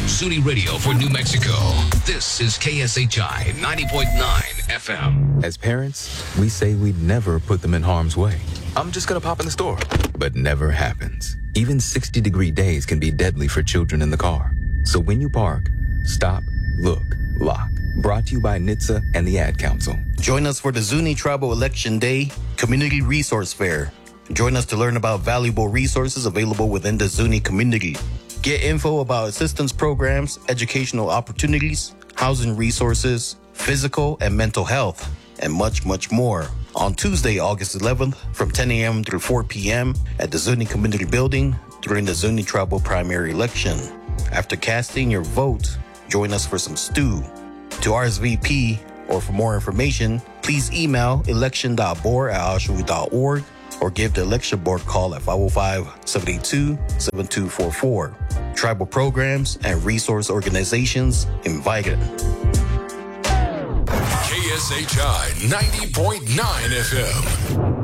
Zuni Radio for New Mexico. This is KSHI 90.9 FM. As parents, we say we'd never put them in harm's way. I'm just gonna pop in the store. But never happens. Even 60-degree days can be deadly for children in the car. So when you park, stop, look, lock. Brought to you by NHTSA and the Ad Council. Join us for the Zuni Tribal Election Day Community Resource Fair. Join us to learn about valuable resources available within the Zuni community. Get info about assistance programs, educational opportunities, housing resources, physical and mental health, and much, much more. On Tuesday, August 11th, from 10 a.m. through 4 p.m. at the Zuni Community Building during the Zuni Tribal primary election. After casting your vote, join us for some stew. To RSVP or for more information, please email election.board@oshawi.org or give the election board call at 505-782-7244. Tribal programs and resource organizations invited. KSHI 90.9 FM.